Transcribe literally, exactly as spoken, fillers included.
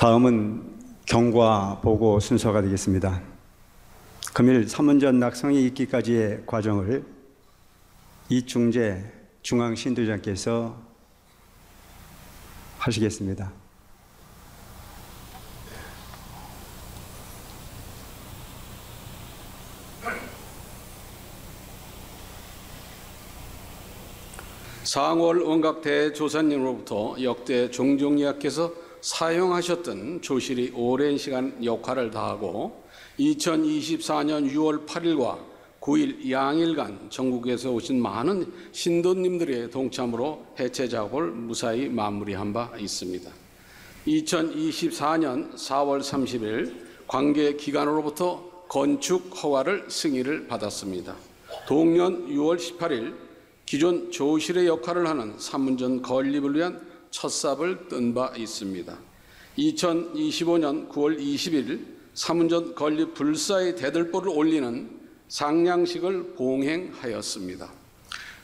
다음은 경과 보고 순서가 되겠습니다. 금일 삼문전 낙성이 있기까지의 과정을 이중재 중앙신도장께서 하시겠습니다. 상월 원각대 조사님으로부터 역대 종종리학께서 사용하셨던 조실이 오랜 시간 역할을 다하고 이천이십사 년 유월 팔일과 구일 양일간 전국에서 오신 많은 신도님들의 동참으로 해체 작업을 무사히 마무리한 바 있습니다. 이천이십사 년 사월 삼십일 관계기관으로부터 건축 허가를 승인을 받았습니다. 동년 유월 십팔일 기존 조실의 역할을 하는 삼문전 건립을 위한 첫 삽을 뜬 바 있습니다. 이천이십오 년 구월 이십일 삼문전 건립 불사의 대들보를 올리는 상냥식을 봉행하였습니다.